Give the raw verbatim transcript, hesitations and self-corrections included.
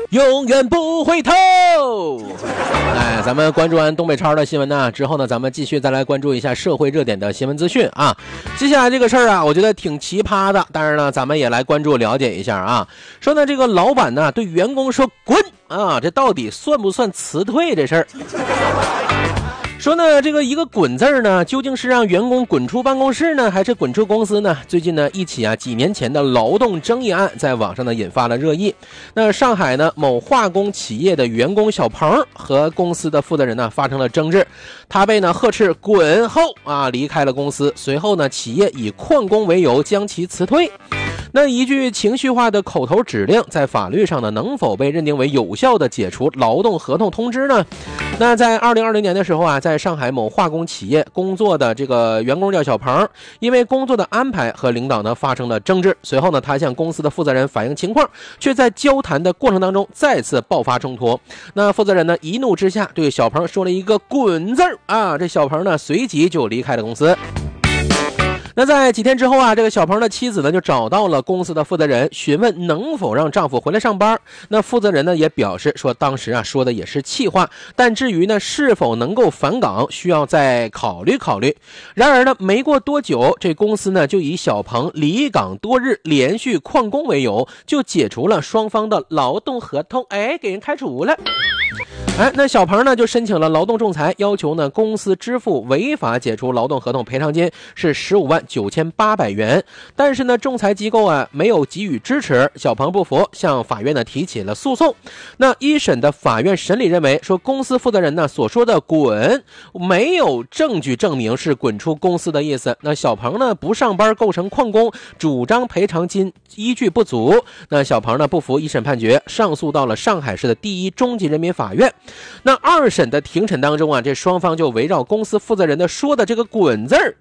永远不回头。哎，咱们关注完东北超的新闻呢之后呢，咱们继续再来关注一下社会热点的新闻资讯啊。接下来这个事儿啊，我觉得挺奇葩的，但是呢，咱们也来关注了解一下啊。说呢，这个老板呢对员工说滚啊，这到底算不算辞退这事儿？说呢，这个一个滚字呢，究竟是让员工滚出办公室呢，还是滚出公司呢？最近呢，一起啊几年前的劳动争议案在网上呢引发了热议。那上海呢某化工企业的员工小鹏和公司的负责人呢发生了争执，他被呢呵斥滚后啊离开了公司，随后呢企业以旷工为由将其辞退。那一句情绪化的口头指令在法律上呢能否被认定为有效的解除劳动合同通知呢？那在二零二零年的时候啊，在上海某化工企业工作的这个员工叫小鹏，因为工作的安排和领导呢发生了争执，随后呢他向公司的负责人反映情况，却在交谈的过程当中再次爆发冲突。那负责人呢一怒之下对小鹏说了一个滚字啊，这小鹏呢随即就离开了公司。那在几天之后啊，这个小鹏的妻子呢就找到了公司的负责人，询问能否让丈夫回来上班。那负责人呢也表示说，当时啊说的也是气话，但至于呢是否能够返岗，需要再考虑考虑。然而呢，没过多久，这公司呢就以小鹏离岗多日、连续旷工为由，就解除了双方的劳动合同，哎，给人开除了。哎，那小鹏呢就申请了劳动仲裁，要求呢公司支付违法解除劳动合同赔偿金是十五万九千八百元，但是呢仲裁机构啊没有给予支持，小鹏不服，向法院呢提起了诉讼。那一审的法院审理认为说，公司负责人呢所说的滚没有证据证明是滚出公司的意思，那小鹏呢不上班构成旷工，主张赔偿金依据不足。那小鹏呢不服一审判决，上诉到了上海市的第一中级人民法院。那二审的庭审当中啊，这双方就围绕公司负责人的说的这个滚字